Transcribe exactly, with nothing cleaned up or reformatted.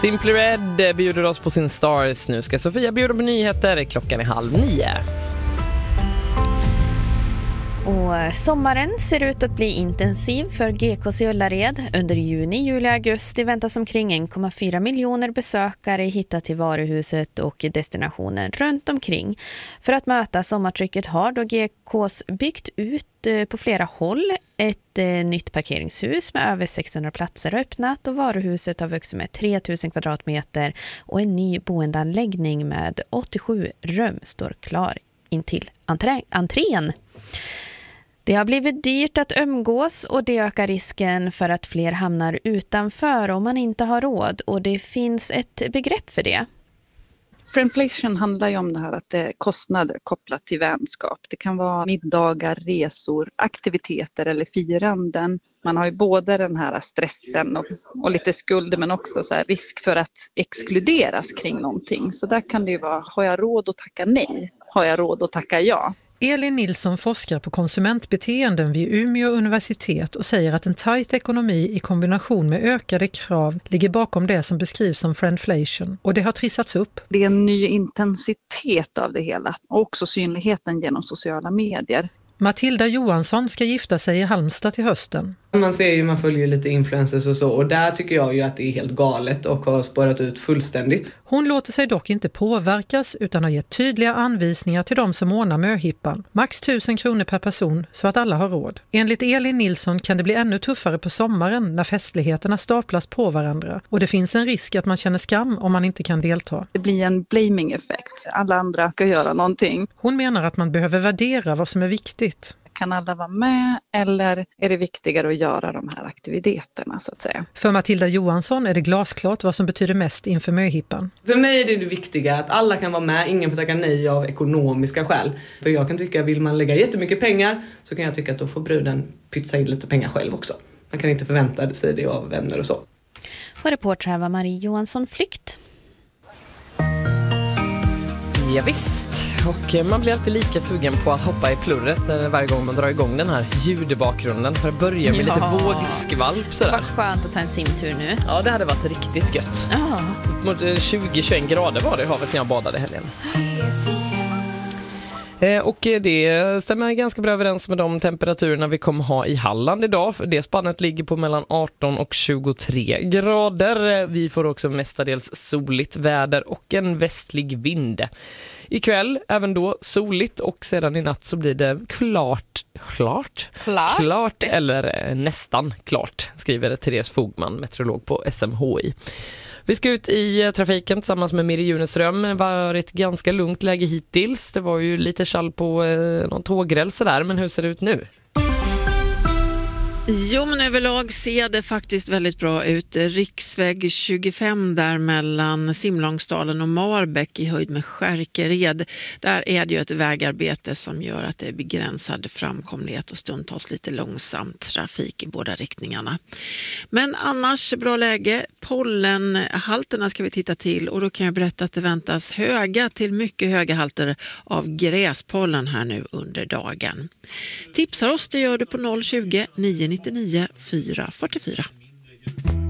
Simply Red bjuder oss på sin Stars. Nu ska Sofia bjuda på nyheter. Klockan är halv nio. Och sommaren ser ut att bli intensiv för G Ks i Ullared. Under juni, juli och augusti väntas omkring en komma fyra miljoner besökare hitta till varuhuset och destinationen runt omkring. För att möta sommartrycket har då G Ks byggt ut på flera håll. Ett eh, nytt parkeringshus med över sexhundra platser har öppnat och varuhuset har vuxit med tre tusen kvadratmeter och en ny boendeanläggning med åttiosju rum står klar intill entré- entrén. Det har blivit dyrt att umgås och det ökar risken för att fler hamnar utanför om man inte har råd, och det finns ett begrepp för det. Friendflation handlar ju om det här att det är kostnader kopplat till vänskap. Det kan vara middagar, resor, aktiviteter eller firanden. Man har ju både den här stressen och, och lite skulder, men också så här risk för att exkluderas kring någonting. Så där kan det ju vara, har jag råd att tacka nej? Har jag råd att tacka ja? Elin Nilsson forskar på konsumentbeteenden vid Umeå universitet och säger att en tajt ekonomi i kombination med ökade krav ligger bakom det som beskrivs som friendflation, och det har trissats upp. Det är en ny intensitet av det hela och också synligheten genom sociala medier. Matilda Johansson ska gifta sig i Halmstad till hösten. Man ser ju, man följer lite influencers och så, och där tycker jag ju att det är helt galet och har spårat ut fullständigt. Hon låter sig dock inte påverkas utan har gett tydliga anvisningar till de som ordnar möhippan. Max tusen kronor per person så att alla har råd. Enligt Elin Nilsson kan det bli ännu tuffare på sommaren när festligheterna staplas på varandra, och det finns en risk att man känner skam om man inte kan delta. Det blir en blaming-effekt. Alla andra ska göra någonting. Hon menar att man behöver värdera vad som är viktigt. Kan alla vara med, eller är det viktigare att göra de här aktiviteterna så att säga? För Matilda Johansson är det glasklart vad som betyder mest inför möhippan. För mig är det det viktiga att alla kan vara med, ingen får tacka nej av ekonomiska skäl. För jag kan tycka, vill man lägga jättemycket pengar så kan jag tycka att då får bruden pytsa in lite pengar själv också. Man kan inte förvänta sig det av vänner och så. Och reporter var Marie Johansson Flykt. Ja, visst. Och man blir alltid lika sugen på att hoppa i plurret varje gång man drar igång den här ljudbakgrunden. För att börja med ja. lite vågskvalp sådär. Vad skönt att ta en simtur nu. Ja, det hade varit riktigt gött. Ja. Mot tjugo till tjugoett grader var det i havet när jag badade helgen. Och det stämmer ganska bra överens med de temperaturerna vi kommer ha i Halland idag. Det spannet ligger på mellan arton och tjugotre grader. Vi får också mestadels soligt väder och en västlig vind. Ikväll även då soligt, och sedan i natt så blir det klart, klart, klart, klart eller nästan klart, skriver Therese Fogman, meteorolog på S M H I. Vi ska ut i trafiken tillsammans med Mirre Juneström. Det har varit ett ganska lugnt läge hittills. Det var ju lite skall på eh, någon tågräls där, men hur ser det ut nu? Jo, men överlag ser det faktiskt väldigt bra ut. Riksväg tjugofem där mellan Simlångsdalen och Marbäck i höjd med Skärkered. Där är det ju ett vägarbete som gör att det är begränsad framkomlighet och stundtals lite långsam trafik i båda riktningarna. Men annars bra läge. Pollenhalterna ska vi titta till, och då kan jag berätta att det väntas höga till mycket höga halter av gräspollen här nu under dagen. Tipsar oss, det gör du på noll tjugo, nio nio nio, fyra fyra fyra.